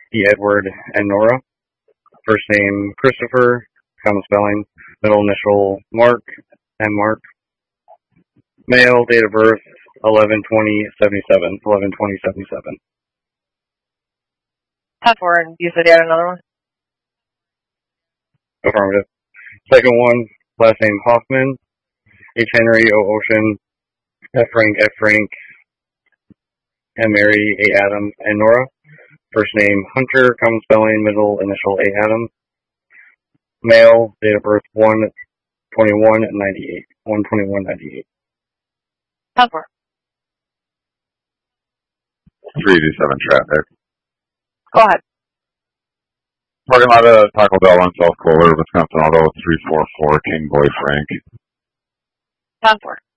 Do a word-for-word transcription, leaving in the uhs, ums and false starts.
E. Edward, and Nora. First name Christopher, common spelling. Middle initial Mark, and Mark. Male, date of birth eleven twenty seventy-seven. eleven twenty seventy-seven. ten four, and you said you had another one? Affirmative. Second one, last name Hoffman. H. Henry, O. Ocean, F. Frank, F. Frank, and Mary, A. Adam, and Nora. First name Hunter, common spelling, middle initial A. Adam. Male, date of birth one twenty-one ninety-eight. one twenty-one ninety-eight. ten four. three eighty-seven traffic. Go ahead. Parking lot of Taco Bell on South Kohler, Wisconsin Auto three four four, King Boy Frank. ten four.